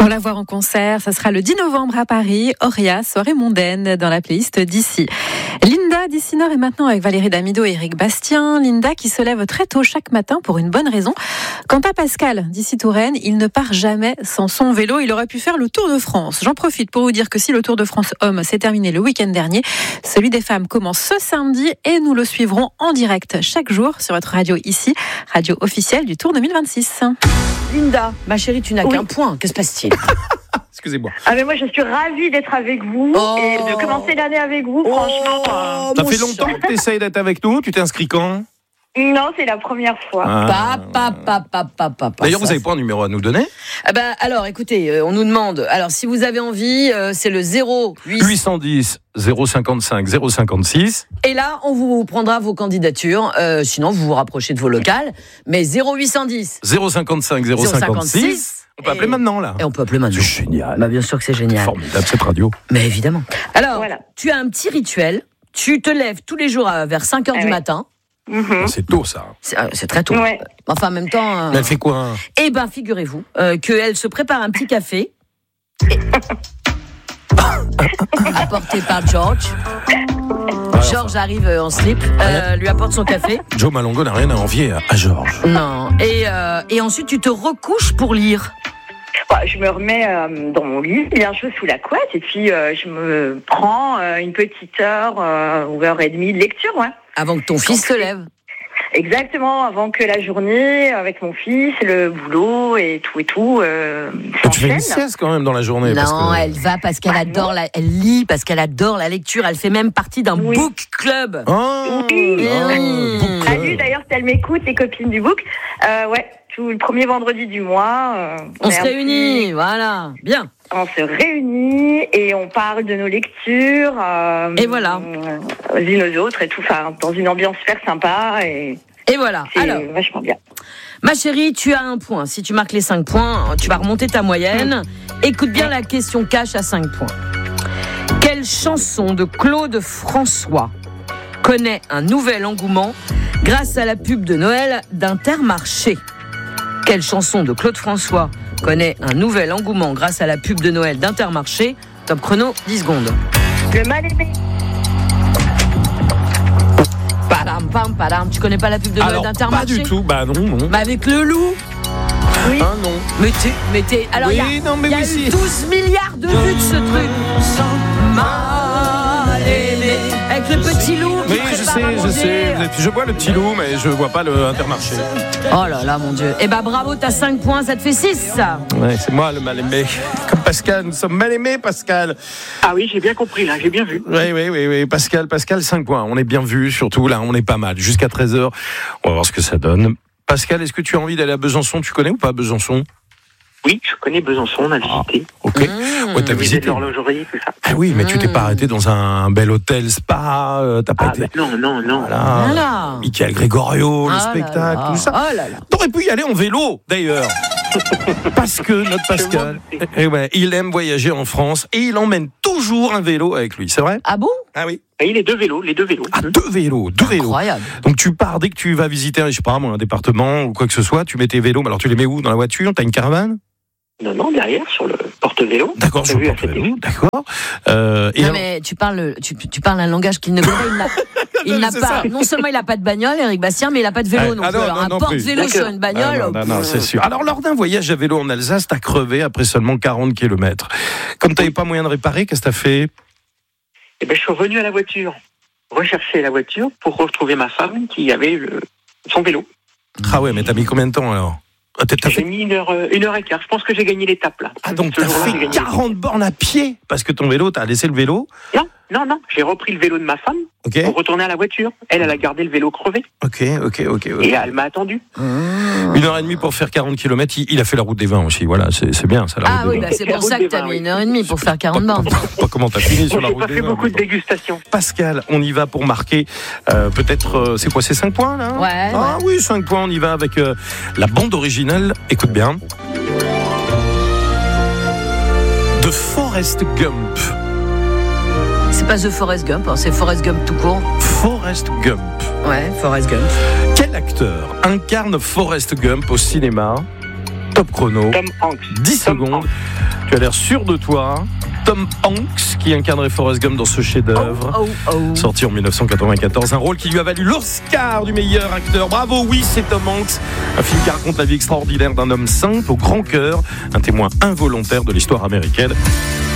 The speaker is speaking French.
la voir en concert, ça sera le 10 novembre à Paris. Auria, soirée mondaine dans la playlist d'ici. Linda d'ici Nord est maintenant avec Valérie Damido et Eric Bastien. Linda qui se lève très tôt chaque matin pour une bonne raison. Quant à Pascal d'ici Touraine, il ne part jamais sans son vélo. Il aurait pu faire le Tour de France. J'en profite pour vous dire que si le Tour de France homme s'est terminé le week-end dernier, celui des femmes commence ce samedi et nous le suivrons en direct chaque jour sur votre radio ici, radio officielle du Tour 2026. Linda, ma chérie, tu n'as qu'un point. Que se passe-t-il ? Excusez-moi. Ah mais moi je suis ravie d'être avec vous et de commencer l'année avec vous, franchement. Ça fait longtemps que tu essayes d'être avec nous. Tu t'es inscrit quand ? Non, c'est la première fois. D'ailleurs, vous n'avez pas un numéro à nous donner ? Alors, écoutez, on nous demande. Alors, si vous avez envie, c'est le 0810 055 056. Et là, on vous prendra vos candidatures. Sinon, vous vous rapprochez de vos locales. Mais 0810 055 056. On peut appeler maintenant, là. Et on peut appeler maintenant. C'est génial. Bien sûr que c'est génial. Formidable, cette radio. Mais évidemment. Alors, Voilà. tu as un petit rituel. Tu te lèves tous les jours vers 5h du matin. C'est tôt, ça. C'est très tôt. Ouais. Enfin, en même temps... Mais elle fait quoi ? Eh bien, figurez-vous qu'elle se prépare un petit café. Apporté par George. George arrive en slip, lui apporte son café. Joe Malongo n'a rien à envier à Georges. Non. Et ensuite, tu te recouches pour lire. Je me remets dans mon lit, bien chaud sous la couette, et puis je me prends une petite heure ou heure et demie de lecture, ouais. Avant que ton fils se lève. Exactement, avant que la journée, avec mon fils, le boulot et tout, Tu fais une sieste quand même dans la journée. Non, elle va parce qu'elle adore elle lit, parce qu'elle adore la lecture. Elle fait même partie d'un book club. Book club. Salut, d'ailleurs, si elle m'écoute, les copines du book. Tout le premier vendredi du mois. On se réunit, voilà, bien. On se réunit et on parle de nos lectures. Et voilà. Les unes aux autres et tout, dans une ambiance super sympa. Et voilà. C'est alors, vachement bien. Ma chérie, tu as un point. Si tu marques les 5 points, tu vas remonter ta moyenne. Écoute bien la question cash à 5 points. Quelle chanson de Claude François connaît un nouvel engouement grâce à la pub de Noël d'Intermarché ? Quelle chanson de Claude François connaît un nouvel engouement grâce à la pub de Noël d'Intermarché ? Top chrono, 10 secondes. Le mal-aimé. Padam. Tu connais pas la pub de Noël d'Intermarché ? Pas du tout, non. Avec le loup. Oui. Ah non. Mais t'es... Alors, il y a eu 12 milliards de vues de ce truc. Mal-aimé. Avec le petit loup qui prépare à manger. Je sais. Je vois le petit loup, mais je vois pas le Intermarché. Oh là là, mon Dieu. Bravo, t'as 5 points, ça te fait 6. Ouais, c'est moi le mal-aimé. Comme Pascal, nous sommes mal-aimés, Pascal. Ah oui, j'ai bien compris, là, j'ai bien vu. Oui. Pascal, 5 points. On est bien vu, surtout là, on est pas mal. Jusqu'à 13h, on va voir ce que ça donne. Pascal, est-ce que tu as envie d'aller à Besançon ? Tu connais ou pas Besançon ? Oui, je connais Besançon, on a visité. Ok. Ouais, t'as visité l'horlogerie, tout ça. Ah oui, mais tu t'es pas arrêté dans un bel hôtel spa, t'as pas été... Non. Voilà. Michael Gregorio, le spectacle, tout ça. Oh là là. T'aurais pu y aller en vélo, d'ailleurs. Parce que notre Pascal, il aime voyager en France et il emmène toujours un vélo avec lui, c'est vrai ? Ah bon ? Ah oui. Et les deux vélos. Ah, deux vélos. Incroyable. Donc tu pars dès que tu vas visiter, je sais pas, un département ou quoi que ce soit, tu mets tes vélos, mais alors tu les mets où ? Dans la voiture ? T'as une caravane ? Non, derrière, sur le porte-vélo. D'accord, sur le porte-vélo, d'accord. Mais tu parles un langage qu'il ne connaît. Il n'a pas. Non seulement il n'a pas de bagnole, Eric Bastien, mais il n'a pas de vélo non plus. Alors un porte-vélo sur une bagnole. Non, c'est sûr. Alors lors d'un voyage à vélo en Alsace, t'as crevé après seulement 40 km. Comme t'avais pas moyen de réparer, qu'est-ce que t'as fait ? Je suis revenu à la voiture, rechercher la voiture pour retrouver ma femme qui avait son vélo. Ah ouais, mais t'as mis combien de temps alors ? J'ai mis une heure et quart. Je pense que j'ai gagné l'étape là. Ah donc t'as fait 40 bornes à pied parce que ton vélo, t'as laissé le vélo ? Non. J'ai repris le vélo de ma femme pour retourner à la voiture. Elle a gardé le vélo crevé. Ok. Et elle m'a attendu. 1h30 pour faire 40 km. Il a fait la route des vins aussi. Voilà, c'est bien ça. Ah oui, c'est pour ça que t'as mis 1h30 pour faire 40 bornes. Pas comment t'as fini sur la route des vins. J'ai pas fait beaucoup de dégustation. Pascal, on y va pour marquer peut-être, c'est quoi, c'est 5 points là ? Ouais. Ah oui, 5 points, on y va avec la bande originale. Écoute bien. De Forrest Gump. C'est pas The Forrest Gump, c'est Forrest Gump tout court. Forrest Gump. Ouais, Forrest Gump. Quel acteur incarne Forrest Gump au cinéma ? Top chrono. Tom Hanks. 10 secondes. Tu as l'air sûr de toi. Tom Hanks qui incarnerait Forrest Gump dans ce chef-d'œuvre. Sorti en 1994, un rôle qui lui a valu l'Oscar du meilleur acteur. Bravo, oui, c'est Tom Hanks. Un film qui raconte la vie extraordinaire d'un homme simple, au grand cœur, un témoin involontaire de l'histoire américaine.